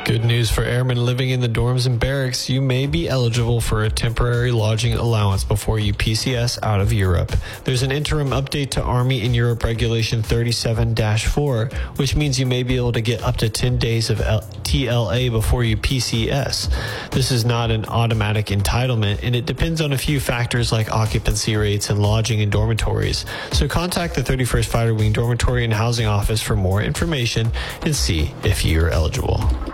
Good news for airmen living in the dorms and barracks. You may be eligible for a temporary lodging allowance before you PCS out of Europe. There's an interim update to Army in Europe Regulation 37-4, which means you may be able to get up to 10 days of TLA before you PCS. This is not an automatic entitlement, and it depends on a few factors like occupancy rates and lodging in dormitories. So contact the 31st Fighter Wing Dormitory and Housing Office for more information and see if you're eligible.